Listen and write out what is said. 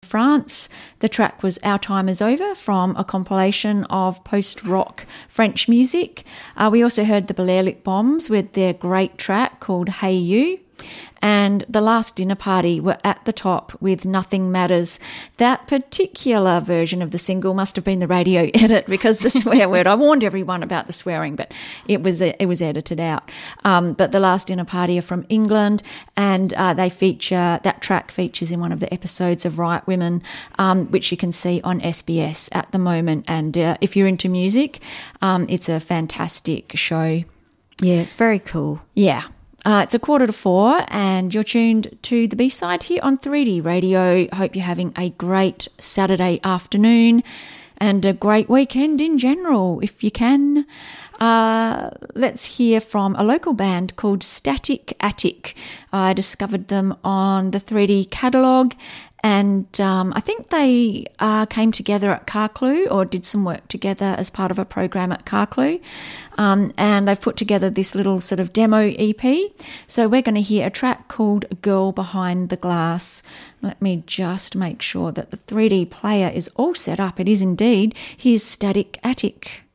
France. The track was Our Time Is Over from a compilation of post-rock French music. We also heard the Balearic Bombs with their great track called Hey You. And The Last Dinner Party were at the top with Nothing Matters. That particular version of the single must have been the radio edit, because the swear word, I warned everyone about the swearing, but it was edited out. But The Last Dinner Party are from England, and that track features in one of the episodes of Right Women, which you can see on SBS at the moment. And if you're into music, it's a fantastic show. Yeah, it's very cool. Yeah. It's 4:45 and you're tuned to the B-side here on 3D Radio. Hope you're having a great Saturday afternoon and a great weekend in general, if you can. Let's hear from a local band called Static Attic. I discovered them on the 3D catalogue, and I think they came together at Carclew, or did some work together as part of a program at Carclew, and they've put together this little sort of demo EP. So we're going to hear a track called Girl Behind the Glass. Let me just make sure that the 3D player is all set up. It is indeed. Here's Static Attic.